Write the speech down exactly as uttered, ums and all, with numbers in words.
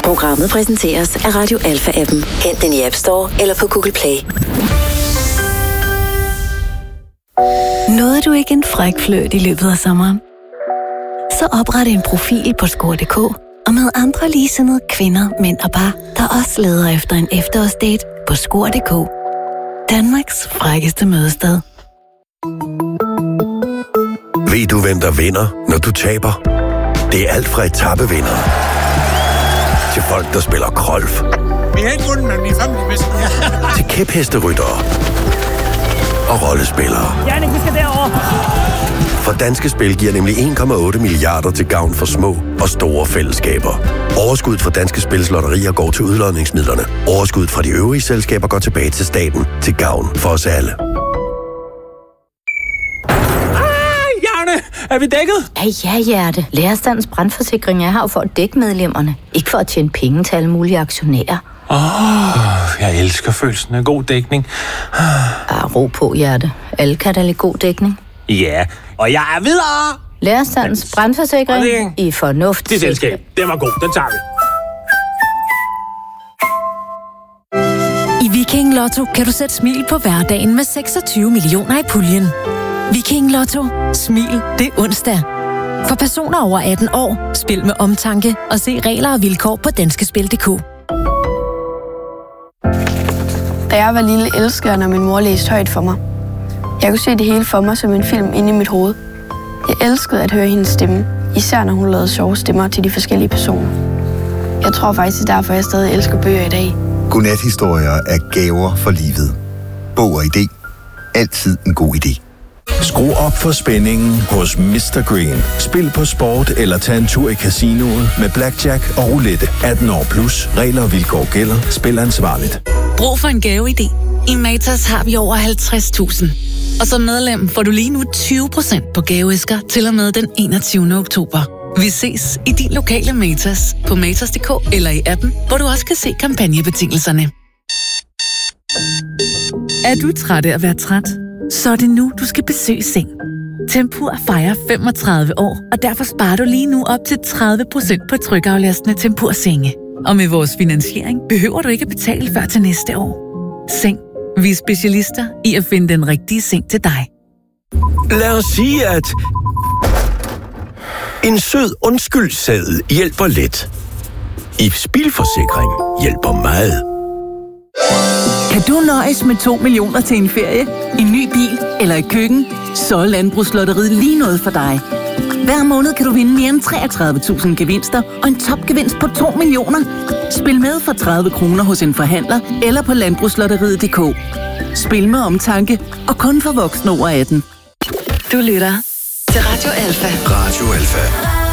Programmet præsenteres af Radio Alpha-appen. Hent den i App Store eller på Google Play. Nåede du ikke en fræk fløjt i løbet af sommeren? Så opret en profil på score punktum d k og med andre ligesindede kvinder, mænd og par, der også leder efter en efterårsdate på score punktum d k. Danmarks frækkeste mødested. Ved du, hvem der vinder, når du taber? Det er alt fra etapevindere til folk, der spiller golf. Vi har ikke vundet, men vi er family bedst. Til kæphesteryttere og rollespillere. Jannik, vi skal derover. For Danske Spil giver nemlig en komma otte milliarder til gavn for små og store fællesskaber. Overskuddet fra Danske Spils lotterier går til udlodningsmidlerne. Overskuddet fra de øvrige selskaber går tilbage til staten til gavn for os alle. Er vi dækket? Ja, ja, hjerte. Lærerstandens brandforsikring er her for at dække medlemmerne. Ikke for at tjene penge til alle mulige aktionærer. Åh, oh, jeg elsker følelsen af god dækning. Ah, ro på, hjerte. Alle kan da lide god dækning. Ja, og jeg er videre! Lærerstandens brandforsikring i fornuft. Det selskab, den var god, den tager vi. I Viking Lotto kan du sætte smil på hverdagen med seksogtyve millioner i puljen. Viking Lotto. Smil, det er onsdag. For personer over atten år, spil med omtanke og se regler og vilkår på danskespil punktum d k. Da jeg var lille, elskede jeg, når min mor læste højt for mig. Jeg kunne se det hele for mig som en film inde i mit hoved. Jeg elskede at høre hendes stemme, især når hun lavede sjove stemmer til de forskellige personer. Jeg tror faktisk, det er derfor, jeg stadig elsker bøger i dag. Godnathistorier er gaver for livet. Bog og idé. Altid en god idé. Skru op for spændingen hos mister Green. Spil på sport eller tag en tur i casinoet med blackjack og roulette. atten år plus. Regler og vilkår gælder. Spil ansvarligt. Brug for en gaveidé. I Matas har vi over halvtreds tusind. Og som medlem får du lige nu tyve procent på gaveæsker til og med den enogtyvende oktober. Vi ses i din lokale Matas på matas punktum d k eller i appen, hvor du også kan se kampagnebetingelserne. Er du træt af at være træt? Så er det nu, du skal besøge Seng. Tempur fejrer femogtredive år, og derfor sparer du lige nu op til tredive procent på trykaflastende Tempur-senge. Og med vores finansiering behøver du ikke at betale før til næste år. Seng. Vi er specialister i at finde den rigtige seng til dig. Lad os sige, at en sød undskyldseddel hjælper lidt. I bilforsikring hjælper meget. Kan du nøjes med to millioner til en ferie, en ny bil eller et køkken? Så er Landbrugslotteriet lige noget for dig. Hver måned kan du vinde mere end treogtredive tusind gevinster og en topgevinst på to millioner. Spil med for tredive kroner hos en forhandler eller på landbrugslotteriet punktum d k. Spil med omtanke og kun for voksne over atten. Du lytter til Radio Alpha. Radio Alpha.